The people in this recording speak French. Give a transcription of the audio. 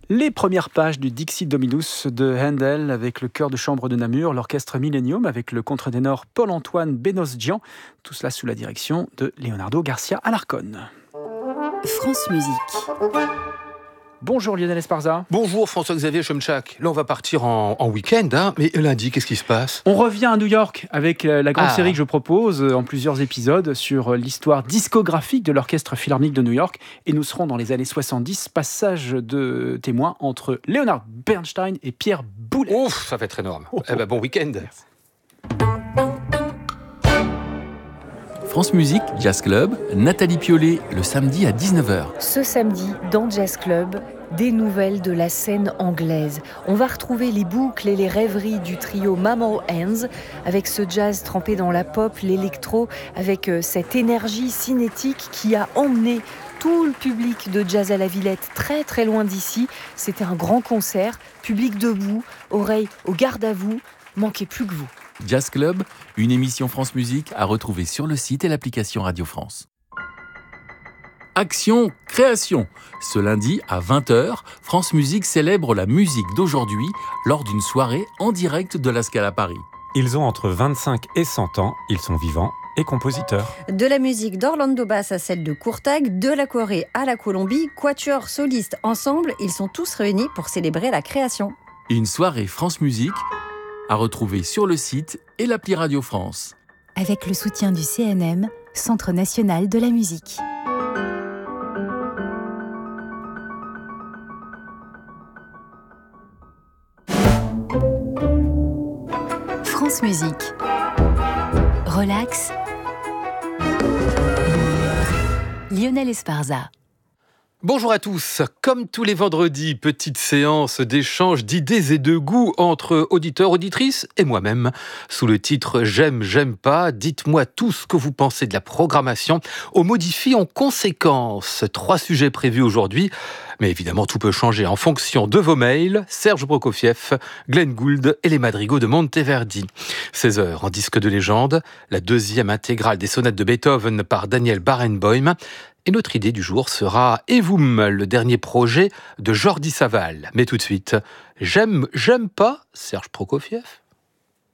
Les premières pages du Dixit Dominus de Handel avec le chœur de chambre de Namur, l'orchestre Millennium avec le contre-ténor Paul-Antoine Benosgian, tout cela sous la direction de Leonardo Garcia Alarcón. France Musique. Bonjour Lionel Esparza. Bonjour François-Xavier Chomchak. Là on va partir en week-end, mais lundi qu'est-ce qui se passe ? On revient à New York avec la grande série que je propose en plusieurs épisodes sur l'histoire discographique de l'Orchestre Philharmonique de New York. Et nous serons dans les années 70, passage de témoin entre Leonard Bernstein et Pierre Boulez. Ouf, ça va être énorme. Bon week-end. Merci. France Musique, Jazz Club, Nathalie Piollet, le samedi à 19h. Ce samedi, dans Jazz Club, des nouvelles de la scène anglaise. On va retrouver les boucles et les rêveries du trio Mammal Hands, avec ce jazz trempé dans la pop, l'électro, avec cette énergie cinétique qui a emmené tout le public de Jazz à la Villette très très loin d'ici. C'était un grand concert, public debout, oreilles au garde à vous, manquez plus que vous. Jazz Club, une émission France Musique à retrouver sur le site et l'application Radio France. Action Création. Ce lundi à 20h, France Musique célèbre la musique d'aujourd'hui lors d'une soirée en direct de la Scala Paris. Ils ont entre 25 et 100 ans, ils sont vivants et compositeurs. De la musique d'Orlando Bass à celle de Courtag, de la Corée à la Colombie, quatuor, solistes, ensemble, ils sont tous réunis pour célébrer la création. Une soirée France Musique à retrouver sur le site et l'appli Radio France. Avec le soutien du CNM, Centre national de la musique. France Musique. Relax. Lionel Esparza. Bonjour à tous. Comme tous les vendredis, petite séance d'échange d'idées et de goûts entre auditeurs, auditrices et moi-même. Sous le titre « J'aime, j'aime pas », dites-moi tout ce que vous pensez de la programmation. On modifie en conséquence. 3 sujets prévus aujourd'hui. Mais évidemment, tout peut changer en fonction de vos mails. Serge Prokofiev, Glenn Gould et les madrigaux de Monteverdi. 16h en disque de légende, la 2e intégrale des sonates de Beethoven par Daniel Barenboim. Et notre idée du jour sera Evum, le dernier projet de Jordi Savall. Mais tout de suite, j'aime pas Serge Prokofiev.